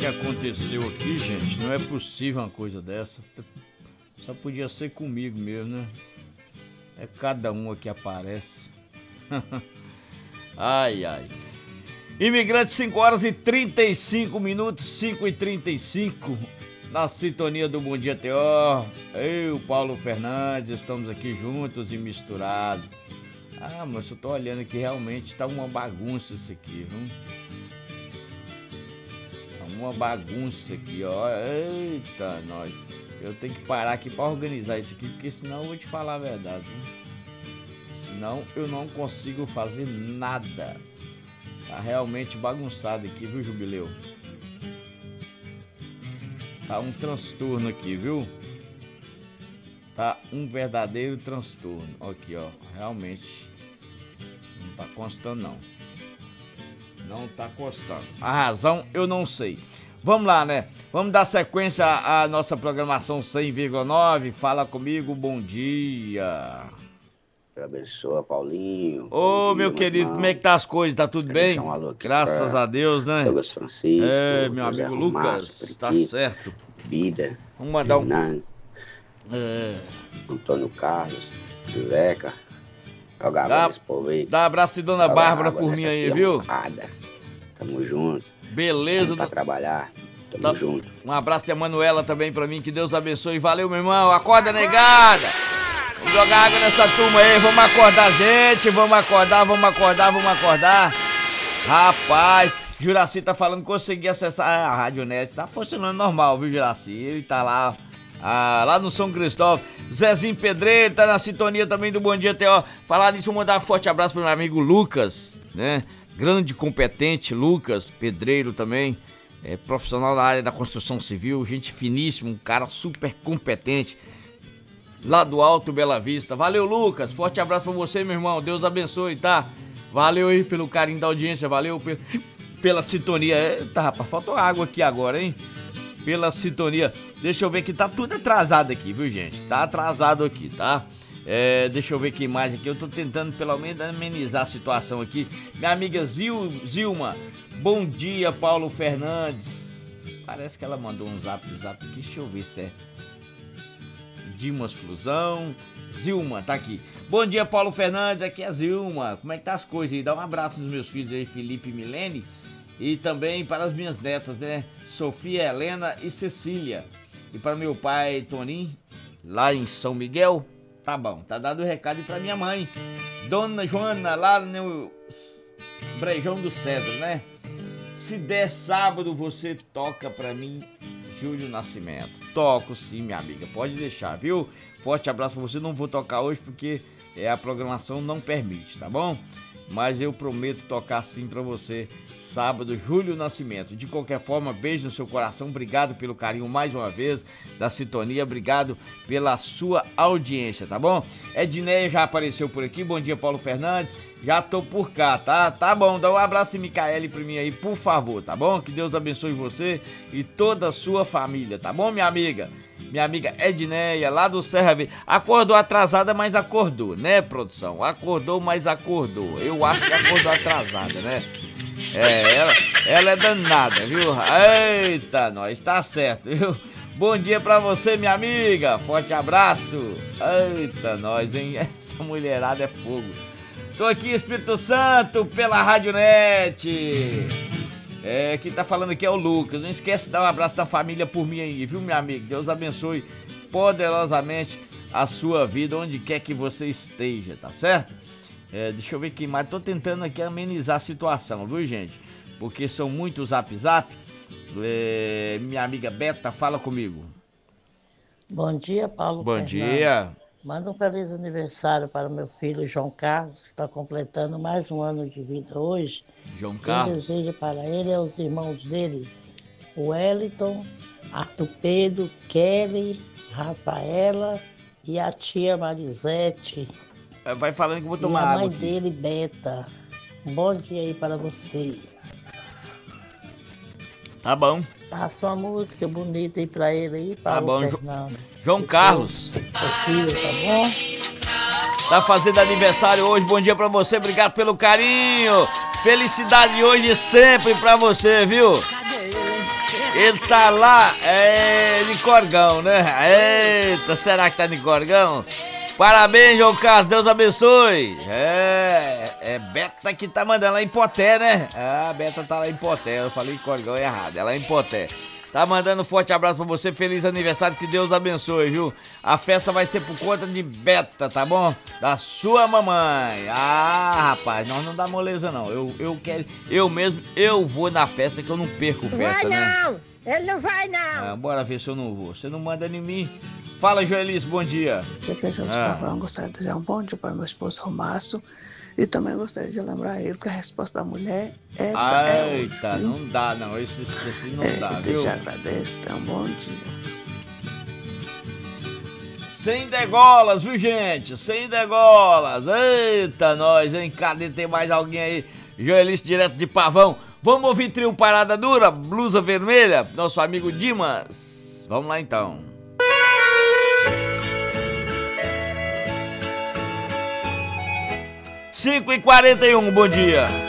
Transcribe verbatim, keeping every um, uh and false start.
que aconteceu aqui, gente? Não é possível uma coisa dessa. Só podia ser comigo mesmo, né? É cada uma que aparece. Ai, ai. Imigrante, cinco horas e trinta e cinco minutos, cinco e trinta e cinco. Na sintonia do Bom Dia T O. Eu, Paulo Fernandes, estamos aqui juntos e misturados. Ah, mas eu tô olhando aqui, realmente tá uma bagunça isso aqui, viu? Tá uma bagunça aqui, ó. Eita, nós. Eu tenho que parar aqui pra organizar isso aqui, porque senão eu vou te falar a verdade, viu? Senão eu não consigo fazer nada. Tá realmente bagunçado aqui, viu, Jubileu? Tá um transtorno aqui, viu? Tá um verdadeiro transtorno. Aqui, ó. Realmente não tá constando, não. Não tá constando. A razão eu não sei. Vamos lá, né? Vamos dar sequência à, à nossa programação cem vírgula nove. Fala comigo, bom dia. Abençoa, Paulinho. Ô, meu querido, como é que tá as coisas? Tá tudo bem? Graças a Deus, né? Douglas Francisco. É, meu amigo Lucas, tá certo. Vida. Vamos mandar um... Fernando, É... Antônio Carlos, Zeca. Jogar Dá, esse povo aí. dá um abraço de Dona Bárbara por mim aí, viu? Honrada. Tamo junto. Beleza. Vamos pra trabalhar. Tamo Tá. junto. Um abraço de Manuela também pra mim, que Deus abençoe. Valeu, meu irmão. Acorda, negada. Vamos jogar água nessa turma aí. Vamos acordar, gente. Vamos acordar, vamos acordar, vamos acordar. Rapaz, Juraci tá falando que consegui acessar a Rádio Net. Tá funcionando normal, viu, Juraci? Ele tá lá, ah, lá no São Cristóvão. Zezinho Pedreiro tá na sintonia também do Bom Dia T O. Falar nisso, vou mandar um forte abraço pro meu amigo Lucas, né? Grande, competente, Lucas Pedreiro também. É profissional da área da construção civil, gente finíssima, um cara super competente. Lá do Alto Bela Vista. Valeu, Lucas. Forte abraço pra você, meu irmão. Deus abençoe, tá? Valeu aí pelo carinho da audiência. Valeu pela, pela sintonia. Eita, rapaz, faltou água aqui agora, hein? Pela sintonia. Deixa eu ver que tá tudo atrasado aqui, viu, gente? Tá atrasado aqui, tá? É, deixa eu ver quem mais aqui. Eu tô tentando pelo menos amenizar a situação aqui. Minha amiga Zil, Zilma. Bom dia, Paulo Fernandes. Parece que ela mandou um zap, zap aqui. Deixa eu ver se é Dimas Flusão. Zilma, tá aqui. Bom dia, Paulo Fernandes. Aqui é a Zilma. Como é que tá as coisas aí? Dá um abraço nos meus filhos aí, Felipe e Milene. E também para as minhas netas, né? Sofia, Helena e Cecília. E para meu pai, Toninho, lá em São Miguel. Tá bom, tá dado o recado. E pra minha mãe, Dona Joana, lá no Brejão do Cedro, né? Se der sábado, você toca pra mim, Júlio Nascimento. Toco sim, minha amiga, pode deixar, viu? Forte abraço pra você. Não vou tocar hoje porque é, a programação não permite, tá bom? Mas eu prometo tocar sim pra você sábado, Júlio Nascimento. De qualquer forma, beijo no seu coração. Obrigado pelo carinho mais uma vez da sintonia. Obrigado pela sua audiência, tá bom? Edneia já apareceu por aqui. Bom dia, Paulo Fernandes. Já tô por cá, tá? Tá bom, dá um abraço em Micaele pra mim aí, por favor, tá bom? Que Deus abençoe você e toda a sua família, tá bom, minha amiga? Minha amiga Edneia, lá do Serra Verde. Acordou atrasada, mas acordou, né, produção? Acordou, mas acordou. Eu acho que acordou atrasada, né? É, ela, ela é danada, viu? Eita, nós, tá certo, viu? Bom dia pra você, minha amiga. Forte abraço. Eita, nós, hein? Essa mulherada é fogo. Tô aqui, Espírito Santo, pela Rádio Net. É, quem tá falando aqui é o Lucas. Não esquece de dar um abraço da família por mim aí, viu, minha amiga? Deus abençoe poderosamente a sua vida, onde quer que você esteja, tá certo? É, deixa eu ver quem mais. Tô tentando aqui amenizar a situação, viu, gente? Porque são muitos zap zap. É, minha amiga Beta, fala comigo. Bom dia, Paulo. Bom Fernando. dia. Manda um feliz aniversário para o meu filho João Carlos, que está completando mais um ano de vida hoje. João Carlos. Eu desejo para ele e aos irmãos dele, o Wellington, Arthur Pedro, Kelly, Rafaela e a tia Marisete. Vai falando que eu vou tomar e a água mãe aqui. dele, Beta. Um bom dia aí para você. Tá bom. Tá sua música bonita aí pra ele aí, Tá Paulo bom, Fernando. Jo- João Carlos. Seu filho, tá bom? Tá fazendo aniversário hoje. Bom dia pra você. Obrigado pelo carinho. Felicidade hoje e sempre pra você, viu? Ele tá lá, é, de Corgão, né? Eita, será que tá de Corgão? Parabéns, João Carlos, Deus abençoe. É, é Beta que tá mandando lá em Poté, né? Ah, a Beta tá lá em Poté, eu falei Corgão errado, ela é em Poté. Tá mandando um forte abraço pra você, feliz aniversário, que Deus abençoe, viu? A festa vai ser por conta de Beta, tá bom? Da sua mamãe. Ah, rapaz, nós não dá moleza não, eu, eu quero, eu mesmo, eu vou na festa que eu não perco festa, vai né? não, ele não vai não. Ah, bora ver se eu não vou, você não manda em mim. Fala, Joelice, bom dia. Defensor Ah. do Pavão, gostaria de desejar um bom dia para meu esposo Romácio. E também gostaria de lembrar ele que a resposta da mulher é... Eita, é não dá não, esse, esse não é, dá, eu viu? te agradeço, tenha um bom dia. Sem degolas, viu, gente? Sem degolas. Eita, nós, hein? Cadê? Tem mais alguém aí? Joelice, direto de Pavão. Vamos ouvir trio Parada Dura, Blusa Vermelha, nosso amigo Dimas. Vamos lá, então. cinco e quarenta e um, bom dia.